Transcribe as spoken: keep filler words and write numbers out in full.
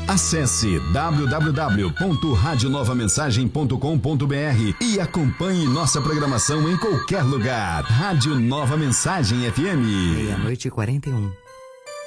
Acesse w w w ponto rádio nova mensagem ponto com ponto b r e acompanhe nossa programação em qualquer lugar. Rádio Nova Mensagem F M. Meia-noite e quarenta e um.